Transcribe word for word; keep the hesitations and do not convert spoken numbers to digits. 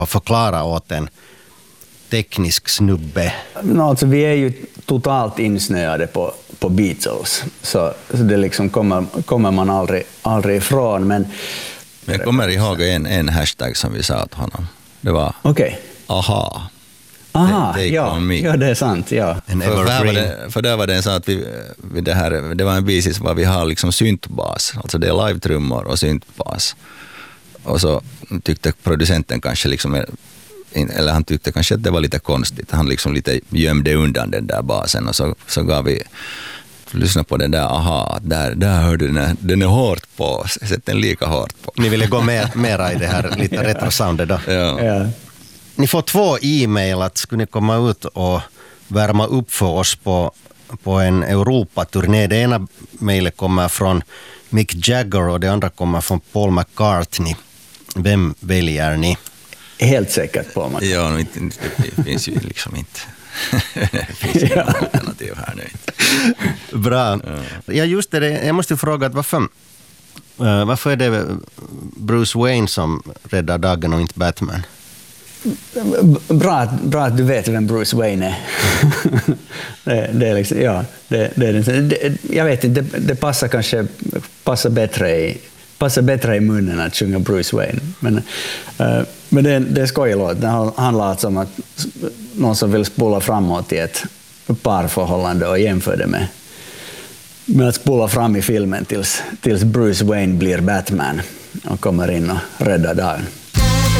och förklara åt en teknisk snubbe? No, alltså, vi är ju totalt insnöade på, på Beatles, så, så det liksom kommer, kommer man aldrig, aldrig ifrån. Men Men jag kommer ihåg en, en hashtag som vi sa till honom. Det var okay. aha. Aha, Take ja, on me. ja, det är sant. Ja. En För, för, evergreen. det, för där var det en sån att vi, vi det, här, det var en bisis var vi har liksom syntbas, alltså det är live-trummor och syntbas. Och så tyckte producenten kanske liksom, eller han tyckte kanske att det var lite konstigt. Han liksom lite gömde undan den där basen och så, så gav vi lyssna på den där, aha, där, där hörde den, är, den är hårt på, sätt den lika hårt på. Ni ville gå mer, mera i det här lite retro-soundet då? Ja. Ja. Ni får två e-mail att skulle ni komma ut och värma upp för oss på, på en Europa-turné. Det ena mejlet kommer från Mick Jagger och det andra kommer från Paul McCartney. Vem väljer ni? Helt säkert på mig. Ja, inte, det finns ju liksom inte. Det finns inga alternativ här nu. Bra. Ja, just det. Jag måste fråga att varför, uh, varför är det Bruce Wayne som räddar dagen och inte Batman? Bra, bra att du vet vem Bruce Wayne är. det, det är liksom, ja, det, det är det, det, jag vet inte, det, det passar kanske passar bättre i passar bättre i munnen att sjunga Bruce Wayne. Men, uh, men det, det är skojlåt. Det handlar alltså om att någon som vill spola framåt i ett parförhållande och jämför det med, med att spola fram i filmen tills, tills Bruce Wayne blir Batman och kommer in och räddar dagen.